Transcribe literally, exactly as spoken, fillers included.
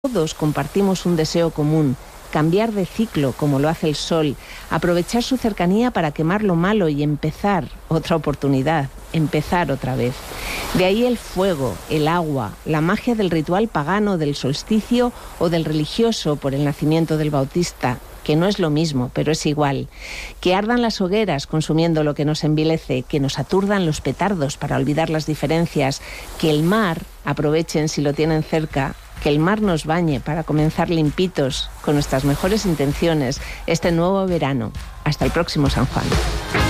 Todos compartimos un deseo común: cambiar de ciclo como lo hace el sol, aprovechar su cercanía para quemar lo malo y empezar otra oportunidad, empezar otra vez. De ahí el fuego, el agua, la magia del ritual pagano del solsticio o del religioso por el nacimiento del Bautista, que no es lo mismo, pero es igual. Que ardan las hogueras consumiendo lo que nos envilece, que nos aturdan los petardos para olvidar las diferencias, que el mar, aprovechen si lo tienen cerca, que el mar nos bañe para comenzar limpitos, con nuestras mejores intenciones, este nuevo verano. Hasta el próximo San Juan.